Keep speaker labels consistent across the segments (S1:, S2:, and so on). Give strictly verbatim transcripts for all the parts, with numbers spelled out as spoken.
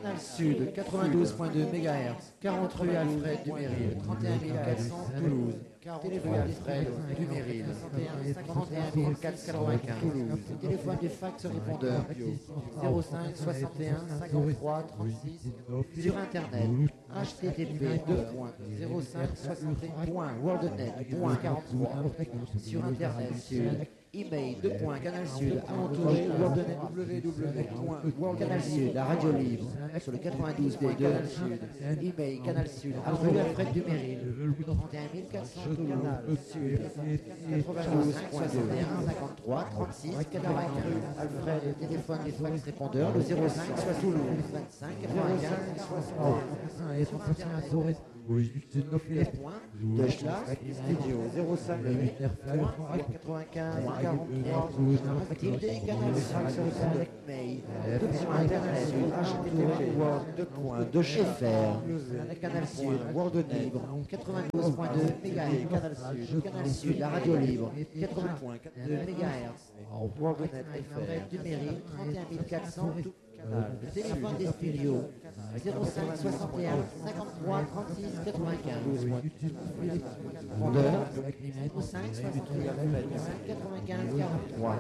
S1: Canal Sud, quatre-vingt-douze point deux mégahertz, quarante rue Alfred Duméril, trente et un mille quatre cents Toulouse. Téléphone Alfred Duméril, trente et un mille quatre cent quatre-vingt-quinze Toulouse. Téléphone du fax répondeur, zéro cinq soixante et un cinquante-trois trente-six. Sur Internet, h t t p zéro cinq soixante et un point worldnet point quarante-trois. Sur Internet, sur email deux points canal sud entouré worldnet www. Canal Sud, la radio libre sur le quatre-vingt-douze point deux sud. Email canal sud rue Alfred Duméril, trente et un mille quatre cents Canal Sud, quatre-vingt-douze point deux cinquante-trois trente-six quatre-vingts rue Alfred. Téléphone des fax répondeurs le zéro cinq soixante Toulouse vingt-cinq quatre-vingt-quinze soixante.
S2: Oui, c'est neuf
S1: Les points de Schlag, studio zéro cinq quatre-vingt-quinze quarante-trois. Activité Canal Sud, mail, deux points Internet, h t t p deux points de fr, Canal Sud, Worldnet libre, quatre-vingt-douze point deux mégahertz, Canal Sud, Canal Sud, la radio libre, quatre-vingts point deux mégahertz, Worldnet F R, Duméril, trente et un mille quatre cents, tout canal. Le téléphone des studios, zéro cinq soixante et un cinquante-trois trente-six quatre-vingt-quinze. Rondeur, zéro cinq soixante et un quatre-vingt-quinze quarante-trois.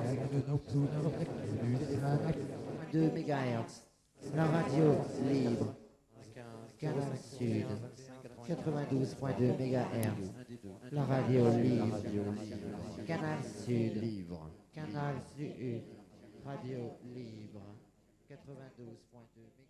S1: deux mégahertz. La radio libre. Canal Sud, quatre-vingt-douze point deux mégahertz. La radio libre. Canal Sud, libre. Canal Sud, radio libre. quatre-vingt-douze point deux mégahertz.